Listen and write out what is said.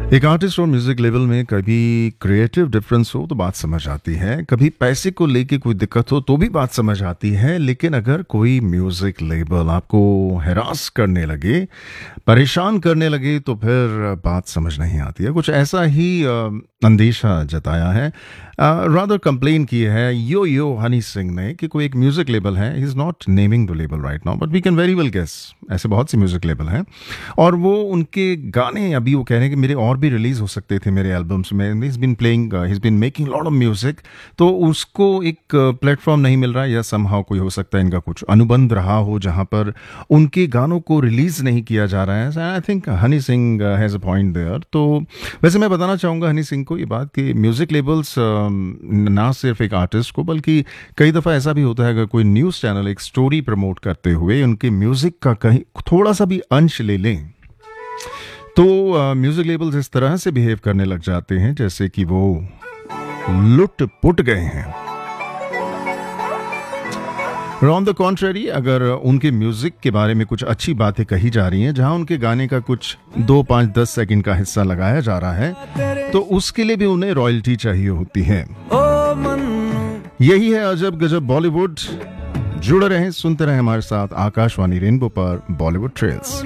एक आर्टिस्ट और music level में कभी क्रिएटिव डिफरेंस हो तो बात समझ आती है, कभी पैसे को लेके कोई दिक्कत हो तो भी बात समझ आती है। लेकिन अगर कोई म्यूजिक लेबल आपको हैरास करने लगे, परेशान करने लगे, तो फिर बात समझ नहीं आती है। कुछ ऐसा ही अंदेशा जताया है, रादर कंप्लेन की है यो यो हनी सिंह ने कि कोई एक म्यूजिक लेबल है, he is not naming the label right now but we can very well guess, ऐसे बहुत से म्यूजिक लेबल हैं और वो उनके गाने अभी वो कह रहे हैं कि मेरे और भी रिलीज हो सकते थे मेरे एल्बम्स में। He is been playing, he is been making lot of music, तो उसको एक प्लेटफॉर्म नहीं मिल रहा है, या समहाउ कोई हो सकता है इनका कुछ अनुबंध रहा हो जहां पर उनके गानों को रिलीज नहीं किया जा रहा है। I think Honey Singh has a point there. तो वैसे मैं बताना चाहूंगा हनी सिंह को ये बात कि म्यूजिक लेबल्स ना सिर्फ एक आर्टिस्ट को बल्कि कई दफ़ा ऐसा भी होता है, अगर कोई न्यूज़ चैनल एक स्टोरी प्रमोट करते हुए उनके म्यूजिक का कहीं थोड़ा सा भी अंश ले लें तो म्यूजिक लेबल्स इस तरह से बिहेव करने लग जाते हैं जैसे कि वो लुट पुट गए हैं। ऑन द कॉन्ट्रेरी, अगर उनके म्यूजिक के बारे में कुछ अच्छी बातें कही जा रही हैं, जहां उनके गाने का कुछ 2, 5, 10 सेकंड का हिस्सा लगाया जा रहा है, तो उसके लिए भी उन्हें रॉयल्टी चाहिए होती है। यही है अजब गजब बॉलीवुड। जुड़े रहें, सुनते रहें हमारे साथ आकाशवाणी रेनबो पर बॉलीवुड ट्रेल्स।